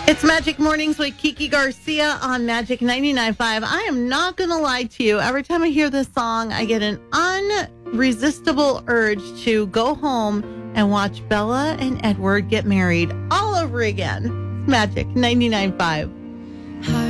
It's Magic Mornings with Kiki Garcia on Magic 99.5. I am not going to lie to you. Every time I hear this song, I get an unresistible urge to go home and watch Bella and Edward get married all over again. It's Magic 99.5.